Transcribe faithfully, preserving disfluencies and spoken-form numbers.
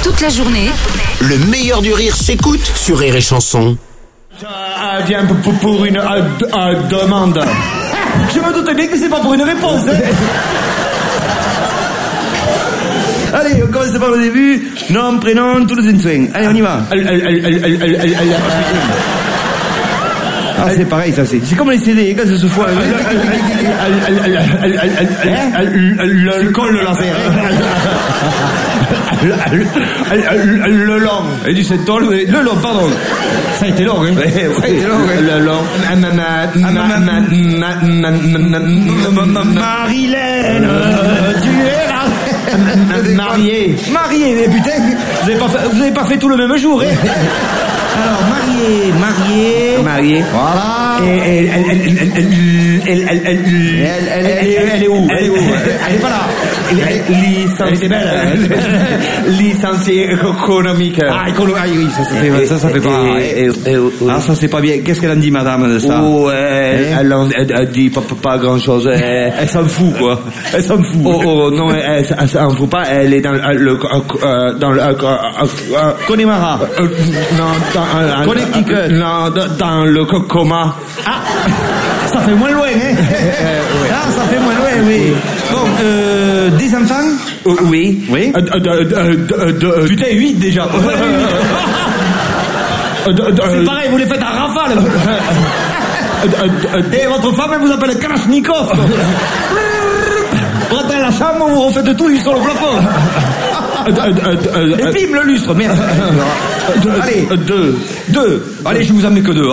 Toute la journée, Le meilleur du rire s'écoute sur Rire et Chanson. Ça vient pour, pour une euh, euh, demande. Je me doutais bien que c'est pas pour une réponse. Hein. Allez, on commence par le début. Nom, prénom, tous les soins. Allez, on y va. Ah, c'est pareil, ça, c'est. C'est comme les C D, quand ça se fout. Le col, le laser. Le long. Et du c'est tol, le long, pardon. Ça a été long, hein. Ça a été long, hein. Le long. Marilène, tu es là. Marié. Marié, mais putain, vous avez pas fait, vous avez pas fait tout le même jour, hein. Alors, marié, marié. Marié. Voilà. Et elle, elle, elle, elle, elle, elle, elle, elle, elle, elle est où? Elle est où? Elle est pas là. Elle était belle. Licenciée économique. Ah, économique. Ah oui, ça, ça fait, ça, ça fait pas. Ah, ça, c'est pas bien. Qu'est-ce qu'elle en dit, madame, de ça? Oh, elle, elle, elle dit pas, pas grand chose. Elle, elle s'en fout, quoi. Elle s'en fout. Oh, oh, non, elle, elle s'en fout pas. Elle est dans le, dans le, Connemara. Non, dans, Connecticut. Non, dans le coma. Ah, ça fait moins loin, hein. euh, oui. Ah, ça fait moins loin, oui. Bon, euh, des enfants? euh, Oui. Oui. Euh, euh, euh, euh, euh, Putain, huit déjà. C'est pareil, vous les faites à rafale. Et votre femme, elle vous appelle Kalachnikov. Rentrez à la chambre, vous refaites tout sur le plafond. Et bim, le lustre, merde. Allez, deux. Deux. Allez, je vous en mets que deux.